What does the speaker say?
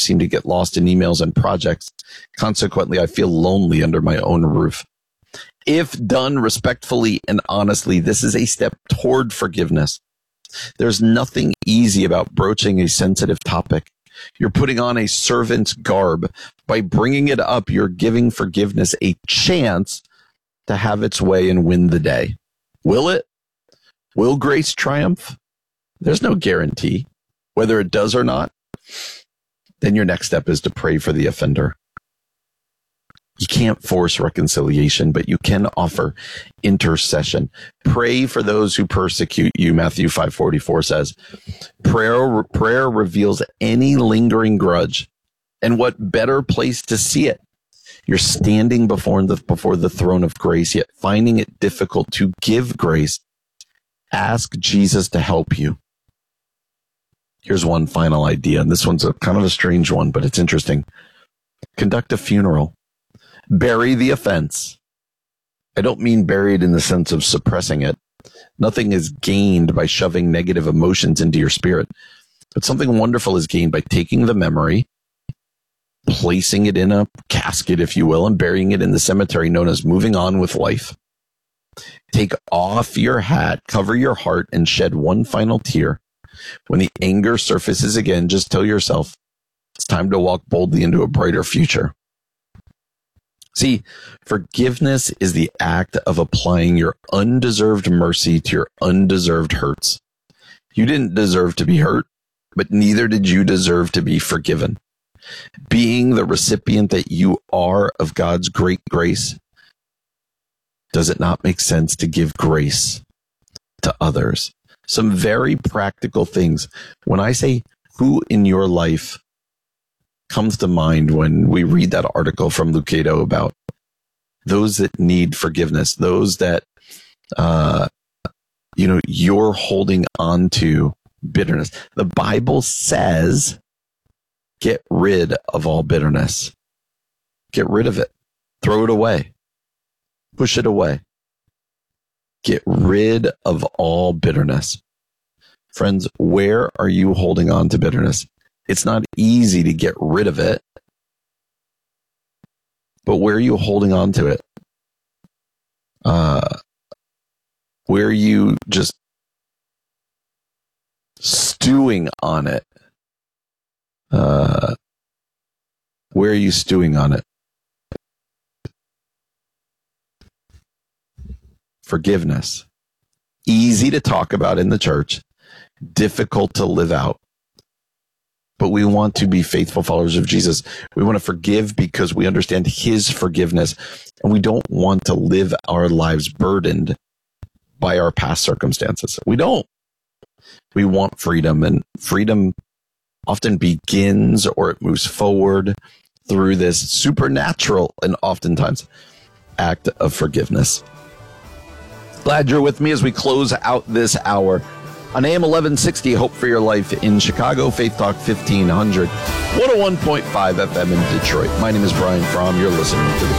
seem to get lost in emails and projects. Consequently, I feel lonely under my own roof. If done respectfully and honestly, this is a step toward forgiveness. There's nothing easy about broaching a sensitive topic. You're putting on a servant's garb. By bringing it up, you're giving forgiveness a chance to have its way and win the day. Will it? Will grace triumph? There's no guarantee. Whether it does or not, then your next step is to pray for the offender. You can't force reconciliation, but you can offer intercession. Pray for those who persecute you, Matthew 5:44 says. Prayer reveals any lingering grudge. And what better place to see it? You're standing before the throne of grace, yet finding it difficult to give grace. Ask Jesus to help you. Here's one final idea, and this one's a kind of a strange one, but it's interesting. Conduct a funeral. Bury the offense. I don't mean buried in the sense of suppressing it. Nothing is gained by shoving negative emotions into your spirit, but something wonderful is gained by taking the memory, placing it in a casket, if you will, and burying it in the cemetery known as moving on with life. Take off your hat, cover your heart, and shed one final tear. When the anger surfaces again, just tell yourself, it's time to walk boldly into a brighter future. See, forgiveness is the act of applying your undeserved mercy to your undeserved hurts. You didn't deserve to be hurt, but neither did you deserve to be forgiven. Being the recipient that you are of God's great grace, does it not make sense to give grace to others? Some very practical things. When I say who in your life comes to mind when we read that article from Lucado about those that need forgiveness, those that, you're holding on to bitterness. The Bible says, get rid of all bitterness. Get rid of it. Throw it away. Push it away. Get rid of all bitterness. Friends, where are you holding on to bitterness? It's not easy to get rid of it, but where are you holding on to it? Where are you just stewing on it? Where are you stewing on it? Forgiveness. Easy to talk about in the church, difficult to live out. But we want to be faithful followers of Jesus. We want to forgive because we understand his forgiveness. And we don't want to live our lives burdened by our past circumstances. We don't. We want freedom, and freedom often begins or it moves forward through this supernatural and oftentimes act of forgiveness. Glad you're with me as we close out this hour on AM 1160, Hope for Your Life in Chicago, Faith Talk 1500, 101.5 FM in Detroit. My name is Brian Fromm. You're listening to the